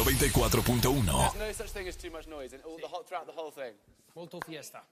94.1. No such thing as too much noise throughout the whole thing. Molto fiesta.